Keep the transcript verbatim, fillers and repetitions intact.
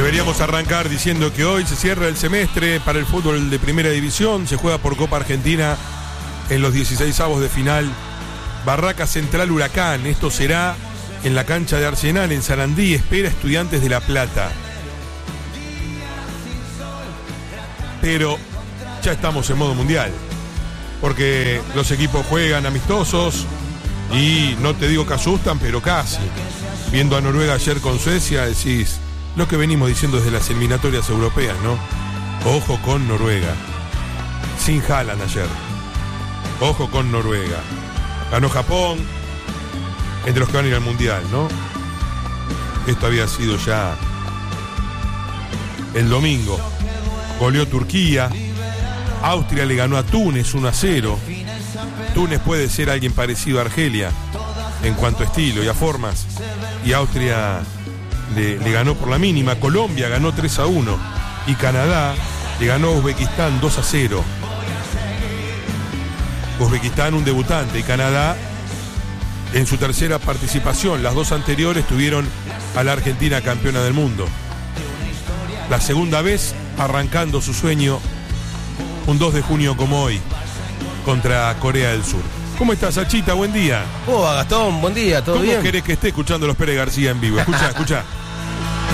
Deberíamos arrancar diciendo que hoy se cierra el semestre para el fútbol de primera división. Se juega por Copa Argentina en los dieciseisavos de final. Barraca Central Huracán. Esto será en la cancha de Arsenal en Sarandí. Espera Estudiantes de La Plata. Pero ya estamos en modo mundial, porque los equipos juegan amistosos y no te digo que asustan, pero casi. Viendo a Noruega ayer con Suecia, decís lo que venimos diciendo desde las eliminatorias europeas, ¿no? Ojo con Noruega. Sin Haaland ayer. Ojo con Noruega. Ganó Japón, entre los que van a ir al Mundial, ¿no? Esto había sido ya el domingo. Goleó Turquía. Austria le ganó a Túnez uno a cero. Túnez puede ser alguien parecido a Argelia en cuanto a estilo y a formas. Y Austria le, le ganó por la mínima. Colombia ganó tres a uno. Y Canadá le ganó a Uzbekistán dos a cero. Uzbekistán un debutante y Canadá en su tercera participación. Las dos anteriores tuvieron a la Argentina campeona del mundo. La segunda vez arrancando su sueño un dos de junio como hoy contra Corea del Sur. ¿Cómo estás, Achita? Buen día. ¿Cómo va, Gastón? Buen día, ¿todo ¿Cómo bien? ¿Cómo querés que esté escuchando a los Pérez García en vivo? Escucha, escucha.